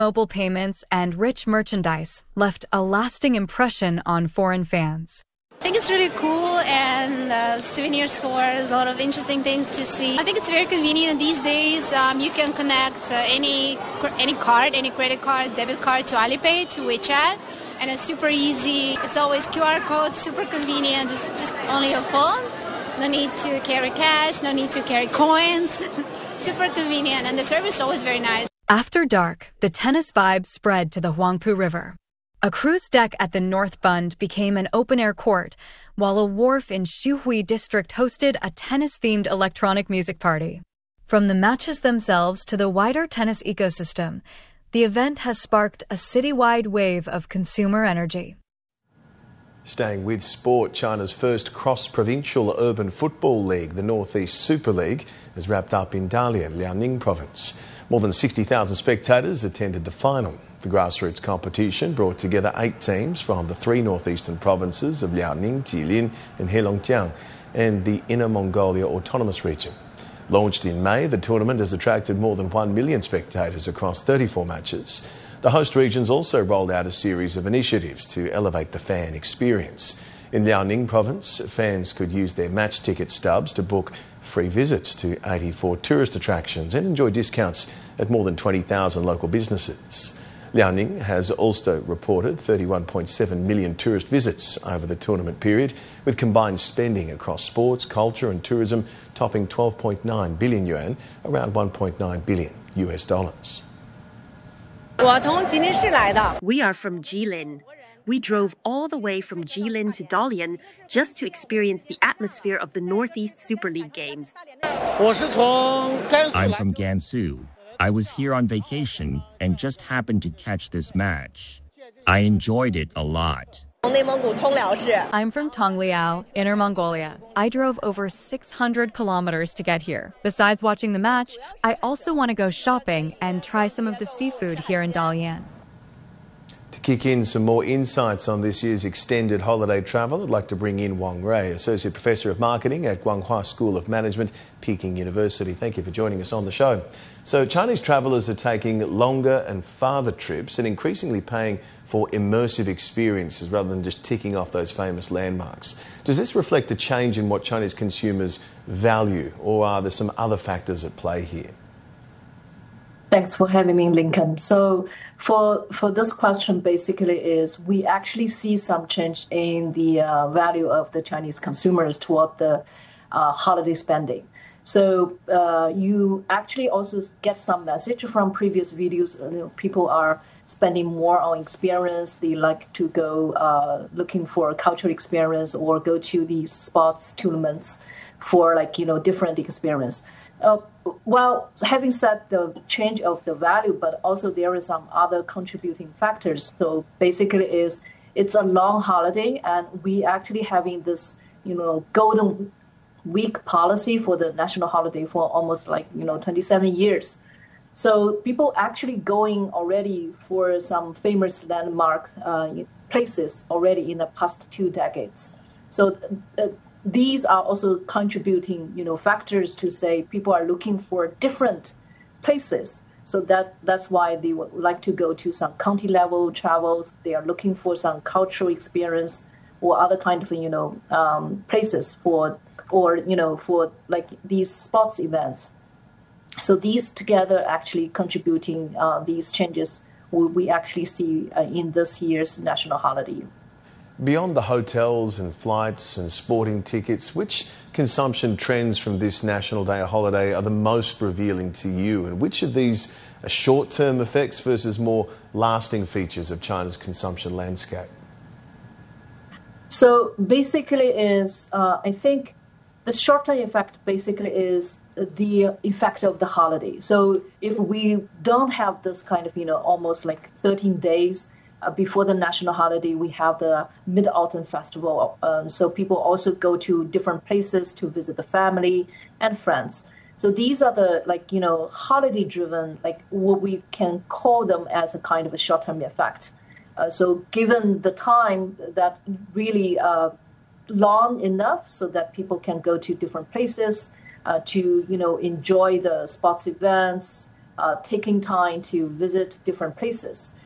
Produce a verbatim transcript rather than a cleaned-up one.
Mobile payments and rich merchandise left a lasting impression on foreign fans. I think it's really cool, and uh, souvenir stores, a lot of interesting things to see. I think it's very convenient these days. Um, you can connect uh, any any card, any credit card, debit card to Alipay, to WeChat, and it's super easy. It's always Q R code, super convenient, just, just only your phone. No need to carry cash, no need to carry coins. Super convenient, and the service is always very nice. After dark, the tennis vibe spread to the Huangpu River. A cruise deck at the North Bund became an open-air court, while a wharf in Xuhui district hosted a tennis-themed electronic music party. From the matches themselves to the wider tennis ecosystem, the event has sparked a citywide wave of consumer energy. Staying with sport, China's first cross-provincial urban football league, the Northeast Super League, has wrapped up in Dalian, Liaoning province. More than sixty thousand spectators attended the final. The grassroots competition brought together eight teams from the three northeastern provinces of Liaoning, Jilin and Heilongjiang and the Inner Mongolia Autonomous Region. Launched in May, the tournament has attracted more than one million spectators across thirty-four matches. The host regions also rolled out a series of initiatives to elevate the fan experience. In Liaoning province, fans could use their match ticket stubs to book free visits to eighty-four tourist attractions and enjoy discounts at more than twenty thousand local businesses. Liaoning has also reported thirty-one point seven million tourist visits over the tournament period, with combined spending across sports, culture and tourism topping twelve point nine billion yuan, around one point nine billion U S dollars. We are from Jilin. We drove all the way from Jilin to Dalian just to experience the atmosphere of the Northeast Super League games. I'm from Gansu. I was here on vacation and just happened to catch this match. I enjoyed it a lot. I'm from Tongliao, Inner Mongolia. I drove over six hundred kilometers to get here. Besides watching the match, I also want to go shopping and try some of the seafood here in Dalian. To kick in some more insights on this year's extended holiday travel, I'd like to bring in Wang Rei, Associate Professor of Marketing at Guanghua School of Management, Peking University. Thank you for joining us on the show. So Chinese travellers are taking longer and farther trips and increasingly paying for immersive experiences rather than just ticking off those famous landmarks. Does this reflect a change in what Chinese consumers value, or are there some other factors at play here? Thanks for having me, Lincoln. So for for this question, basically is we actually see some change in the uh, value of the Chinese consumers toward the uh, holiday spending. So uh, you actually also get some message from previous videos. You know, people are spending more on experience. They like to go uh, looking for a cultural experience or go to these sports tournaments for like, you know, different experience. Uh, well, having said the change of the value, but also there are some other contributing factors. So basically is it's a long holiday, and we actually having this, you know, golden week policy for the national holiday for almost like, you know, twenty-seven years. So people actually going already for some famous landmark uh, places already in the past two decades. So uh, these are also contributing, you know, factors to say people are looking for different places. So that that's why they would like to go to some county level travels. They are looking for some cultural experience or other kind of, you know, um, places for, or, you know, for like these sports events. So these together actually contributing uh, these changes we actually see uh, in this year's national holiday. Beyond the hotels and flights and sporting tickets, which consumption trends from this National Day holiday are the most revealing to you? And which of these are short-term effects versus more lasting features of China's consumption landscape? So basically is, uh, I think the short-term effect basically is the effect of the holiday. So if we don't have this kind of, you know, almost like thirteen days Uh, before the national holiday, we have the Mid-Autumn Festival. Um, so people also go to different places to visit the family and friends. So these are the, like, you know, holiday-driven, like what we can call them as a kind of a short-term effect. Uh, so given the time that really uh, long enough so that people can go to different places uh, to, you know, enjoy the sports events, uh, taking time to visit different places.